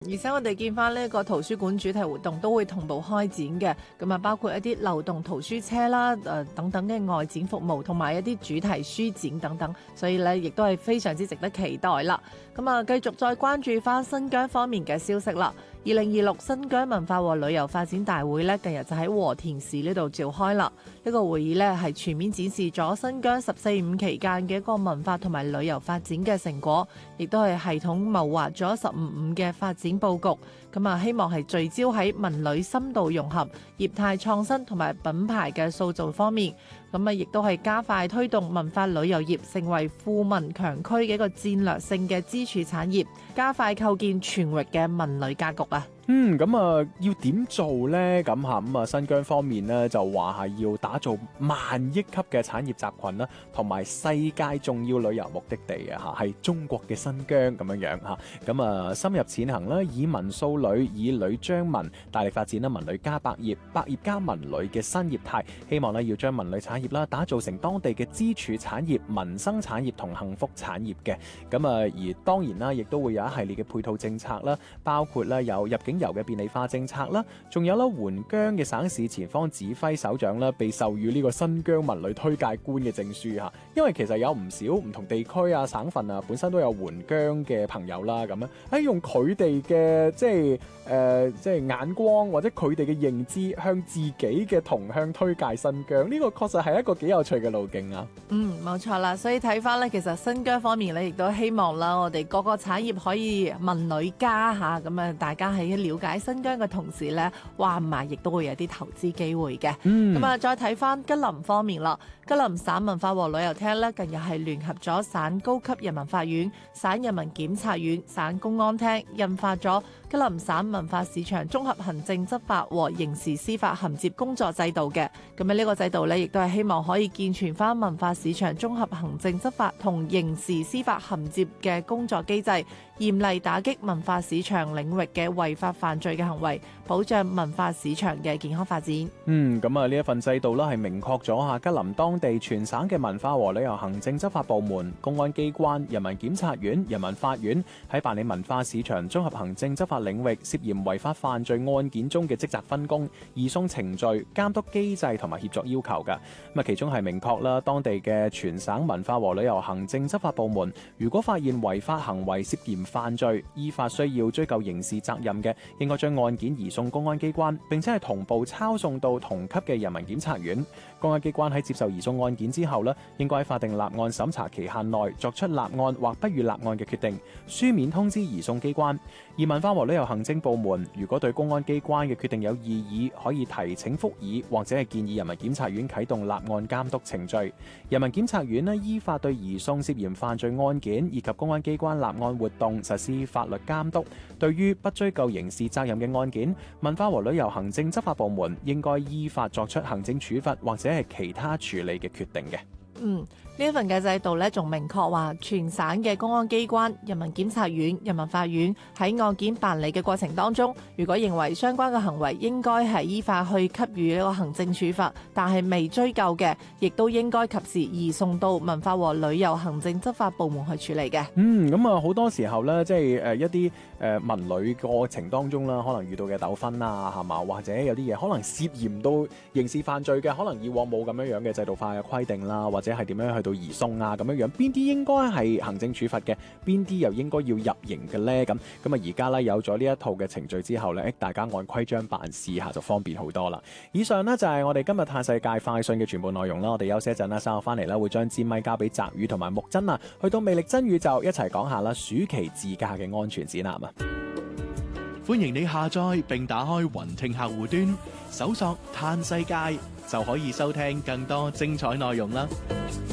而且我哋見翻呢個圖書館主題活動都會同步開展嘅，咁啊包括一啲流動圖書車啦，等等嘅外展服務，同埋一啲主題書展等等，所以咧亦都係非常之值得期待啦。咁啊，繼續再關注翻新疆方面嘅消息啦。2026新疆文化和旅遊發展大會咧，近日就喺和田市呢度召開啦。呢個會議咧係全面展示咗新疆十四五期間嘅一個文化同埋旅遊發展嘅成果，亦都係系統謀劃咗十五五嘅發展佈局。咁啊，希望係聚焦喺文旅深度融合、業態創新同埋品牌嘅塑造方面。咁啊，亦都係加快推動文化旅遊業成為富民強區嘅一個戰略性嘅支柱產業，加快構建全域嘅文旅格局啊！ 咁啊，要點做呢？咁啊，新疆方面呢就話係要打造萬億級嘅產業集群啦，同埋世界重要旅遊目的地啊，係中國嘅新疆咁樣嚇。咁啊，深入淺行啦，以文塑旅，以旅彰文，大力發展啦文旅加百業，百業加文旅嘅新業態。希望呢要將文旅產業啦打造成當地嘅支柱產業、民生產業同幸福產業嘅。咁啊，而當然啦，亦都會有一系列嘅配套政策啦，包括啦有入境遊嘅便利化政策啦，仲有啦援疆嘅省市前方指揮首長啦，被授予呢個新疆文旅推介官嘅證書嚇。因為其實有唔少唔同地區啊、省份啊，本身都有援疆嘅朋友啦，咁樣用佢哋嘅即係眼光或者佢哋嘅認知，向自己嘅同鄉推介新疆，呢個確實係一個幾有趣嘅路徑啊。 冇錯啦，所以睇翻咧，其實新疆方面咧，亦都希望啦，我哋各個產業可以文旅加下，咁啊，大家喺了解新疆嘅同時咧，話唔埋亦都會有啲投資機會嘅。咁啊，再睇翻吉林方面啦，吉林省文化和旅遊廳咧，近日係聯合咗省高級人民法院、省人民檢察院、省公安廳，印發咗吉林省文化市場綜合行政執法和刑事司法銜接工作制度嘅。咁啊，呢個制度咧，亦都係希望可以健全翻文化市場綜合行政執法同刑事司法銜接嘅工作機制，嚴厲打擊文化市場領域嘅違法犯罪嘅行為，保障文化市場嘅健康發展。 咁啊，呢一份制度啦，係明確咗下吉林當地全省嘅文化和旅遊行政執法部門、公安機關、人民檢察院、人民法院喺辦理文化市場綜合行政執法領域涉嫌違法犯罪案件中嘅職責分工、移送程序、監督機制同埋協助要求㗎。咁啊，其中係明確啦，當地嘅全省文化和旅遊行政執法部門，如果發現違法行為涉嫌犯罪，依法需要追究刑事責任嘅，應該將案件移送公安機關，並且係同步抄送到同級嘅人民檢察院。公安機關喺接受移送案件之後呢，應該喺法定立案審查期限內作出立案或不予立案嘅決定，書面通知移送機關。而文化和旅遊行政部門如果對公安機關嘅決定有異議，可以提請覆議或者係建議人民檢察院啟動立案監督程序。人民檢察院呢，依法對移送涉嫌犯罪案件以及公安機關立案活動實施法律監督。對於不追究刑事責任嘅案件，文化和旅遊行政執法部門應該依法作出行政處罰或者係其他處理嘅決定嘅。 呢一份嘅制度咧，仲明確話全省嘅公安機關、人民檢察院、人民法院喺案件辦理嘅過程當中，如果認為相關嘅行為應該係依法去給予呢個行政處罰，但係未追究嘅，亦都應該及時移送到文化和旅遊行政執法部門去處理嘅。 咁啊，好多時候咧，即係一啲文旅過程當中啦，可能遇到嘅糾紛啊，係嘛，或者有啲嘢可能涉嫌到刑事犯罪嘅，可能以往冇咁樣嘅制度化嘅規定啦，或者係點樣去到移送啊咁樣，邊啲應該係行政處罰嘅，邊啲又應該要入刑嘅呢？咁啊，而家咧有咗呢一套嘅程序之後咧，大家按規章辦事下就方便好多啦。以上呢，就係我哋今日嘆世界快訊嘅全部內容啦。我哋休息一陣啦，稍後翻嚟啦，會將支咪交俾澤宇同埋木真啊，去到魅力真宇宙一齊講下啦，暑期自駕嘅安全指南啊！ 歡迎你下載並打開雲聽客戶端，搜索嘆世界就可以收聽更多精彩內容啦。